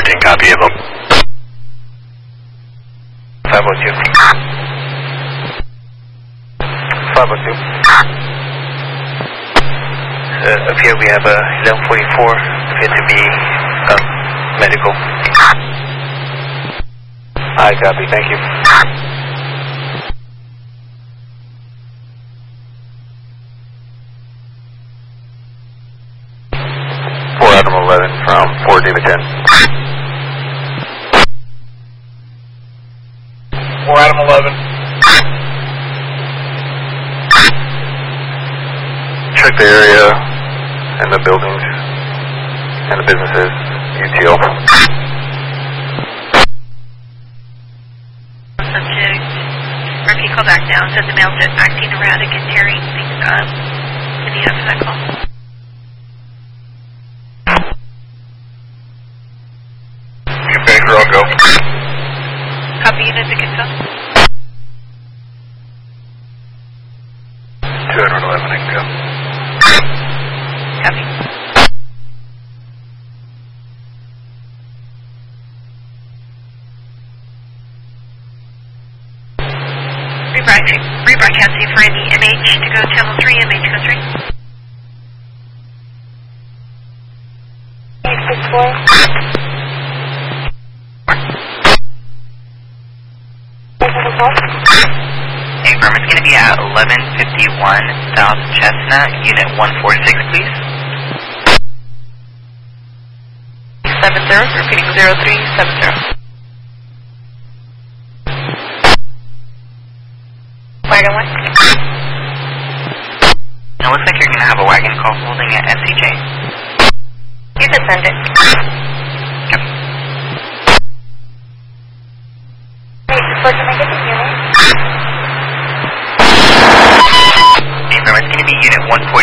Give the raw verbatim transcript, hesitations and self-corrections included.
thirteen, copy of them. five oh two. five oh two. Uh, up here we have a uh, eleven forty-four, appear to be uh, medical. I copy, thank you. four Adam eleven from four David ten. four Adam eleven. Check the area and the buildings and the businesses, U T L. Subject, repeat call back now, said the male is acting erratic and tearing things up. Can you answer that call? Banker, I'll go. Copy, unit to confirm. two eleven, I can go. Copy. Rebroadcast- rebroadcasting for any M H to go channel three, M H go three. eight six four. Affirm, it's going to be at eleven fifty-one South Chestnut, Unit one forty-six, please. seven zero, repeating zero three seven zero. Wagon one. It looks like you're going to have a wagon call holding at S C J. You can send it. Yep. Wait, before can I get the unit? Affirm, it's going to be Unit one forty-six.